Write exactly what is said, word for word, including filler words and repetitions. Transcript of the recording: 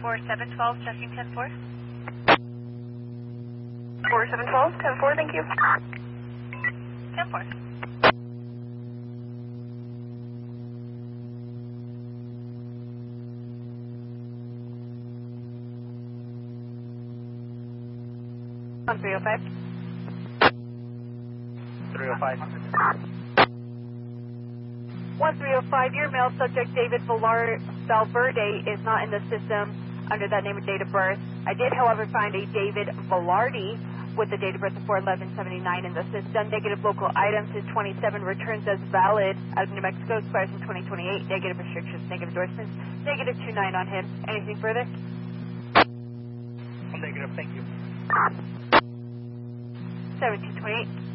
four seven one two, checking ten four. four seven one two, ten four, thank you. ten four. one three oh five. three oh five. one three oh five, your male subject David Valar Valverde is not in the system under that name and date of birth. I did, however, find a David Velarde with the date of birth of four eleven seventy-nine in the system. Negative local items is twenty-seven, returns as valid out of New Mexico, expires in twenty twenty-eight. Negative restrictions, negative endorsements, negative two nine on him. Anything further? Negative, thank you. seventeen twenty-eight.